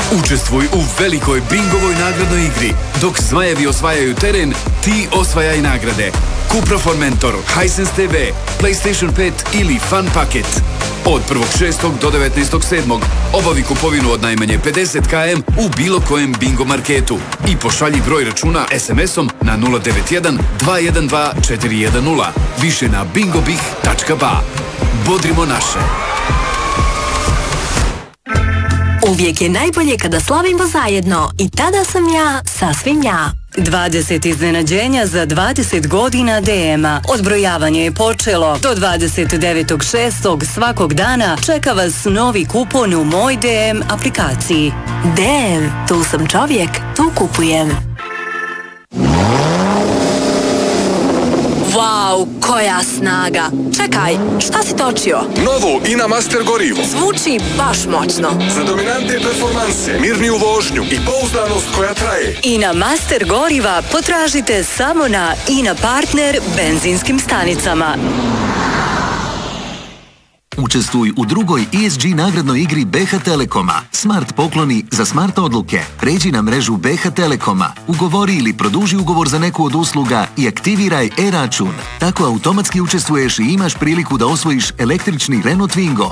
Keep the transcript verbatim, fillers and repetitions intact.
Učestvuj u velikoj bingovoj nagradnoj igri. Dok zmajevi osvajaju teren, ti osvajaj nagrade. Cupra Formentor, Hisense te ve, PlayStation pet ili Fun Paket. Od prvog šestog do devetnaestog sedmog obavi kupovinu od najmanje pedeset kilometara u bilo kojem bingo marketu i pošalji broj računa es em esom na nula devet jedan dva jedan dva četiri jedan nula. Više na bingobih tačka ba. Bodrimo naše. Uvijek je najbolje kada slavimo zajedno i tada sam ja sasvim ja. dvadeset iznenađenja za dvadeset godina de ema. Odbrojavanje je počelo. Do dvadeset devetog šestog svakog dana čeka vas novi kupon u Moj de em aplikaciji. de em, tu sam čovjek, tu kupujem. Wow, koja snaga! Čekaj, šta si točio? Novo Ina Master gorivo. Zvuči baš moćno. Za dominantne performanse, mirniju vožnju i pouzdanost koja traje. Ina Master goriva potražite samo na Ina Partner benzinskim stanicama. Učestvuj u drugoj E S G nagradnoj igri be ha Telekoma. Smart pokloni za smart odluke. Pređi na mrežu be ha Telekoma. Ugovori ili produži ugovor za neku od usluga i aktiviraj e-račun. Tako automatski učestvuješ i imaš priliku da osvojiš električni Renault Twingo.